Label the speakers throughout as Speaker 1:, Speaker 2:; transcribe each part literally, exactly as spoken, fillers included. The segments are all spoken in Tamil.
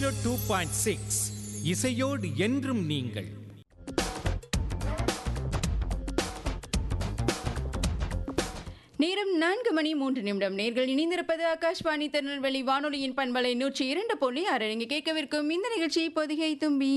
Speaker 1: டூ பாயிண்ட் சிக்ஸ் இசையோடு என்றும் நீங்கள்.
Speaker 2: நேரம் நான்கு மணி மூன்று நிமிடம். நேர்கள் இணைந்திருப்பது ஆகாஷ்வாணி திருநெல்வேலி வானொலியின் பண்பலை நூற்றி இரண்டு புள்ளி ஆறு. நீங்க கேட்கவிருக்கும் இந்த நிகழ்ச்சி பொதிகை தும்பி.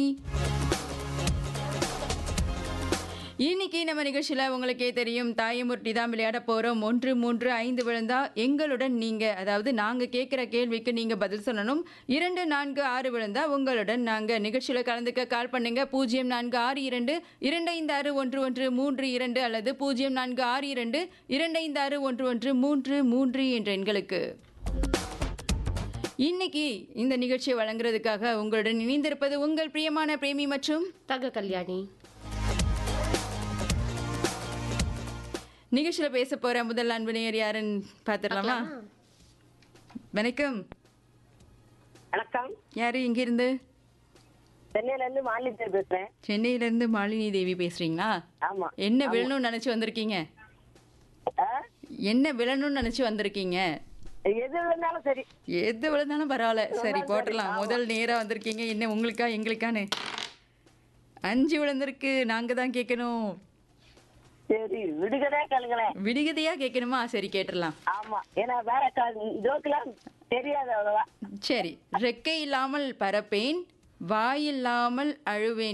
Speaker 2: இன்னைக்கு நம்ம நிகழ்ச்சியில் உங்களுக்கே தெரியும், தாயமுர்ட்டி தான் விளையாட போகிறோம். ஒன்று மூன்று ஐந்து விழுந்தா எங்களுடன் நீங்கள், அதாவது நாங்கள் கேட்குற கேள்விக்கு நீங்கள் பதில் சொல்லணும். இரண்டு நான்கு ஆறு விழுந்தா உங்களுடன் நாங்கள் நிகழ்ச்சியில் கலந்துக்க கால் பண்ணுங்க. பூஜ்ஜியம் நான்கு ஆறு இரண்டு இரண்டு ஐந்து ஆறு ஒன்று ஒன்று மூன்று இரண்டு அல்லது பூஜ்ஜியம் நான்கு ஆறு இரண்டு இரண்டு ஐந்து ஆறு ஒன்று ஒன்று மூன்று மூன்று என்ற எண்களுக்கு. இன்னைக்கு இந்த நிகழ்ச்சியை வழங்குறதுக்காக உங்களுடன் இணைந்திருப்பது உங்கள் பிரியமான பிரேமி மற்றும்
Speaker 3: தக கல்யாணி.
Speaker 2: நிகழ்ச்சியில் பேச போற முதல் அன்பு நேயர் யாருன்னு பார்த்துடலாமா? வணக்கம்.
Speaker 4: வணக்கம்.
Speaker 2: யாரு இங்க இருந்து?
Speaker 4: சென்னையில இருந்து மாலினி தேவி பேசுறேன்.
Speaker 2: சென்னையில இருந்து மாலினி தேவி பேசுறீங்களா?
Speaker 4: ஆமா.
Speaker 2: என்ன விழணும்னு நினைச்சு வந்திருக்கீங்க? என்ன விழணும்னு நினைச்சு வந்திருக்கீங்க?
Speaker 4: எது விழுந்தாலும் சரி.
Speaker 2: எது விழுந்தாலும் பரவாயில்ல, சரி போட்டலாம். முதல் நேரா வந்திருக்கீங்க. என்ன உங்களுக்கா எங்களுக்கானு? அஞ்சு விழுந்திருக்கு, நாங்க தான் கேட்கணும்.
Speaker 4: சரி, விடுகதே கேளுங்களேன்.
Speaker 2: விடுகதையா கேட்கணுமா? சரி கேட்டுடலாம்.
Speaker 4: ஆமா, ஏன்னா வேற ஜோக்கெல்லாம் தெரியாது அவ்வளவா.
Speaker 2: சரி. ரெக்கை இல்லாமல் பறப்பேன், வாயில்லாமல் அழுவேன்,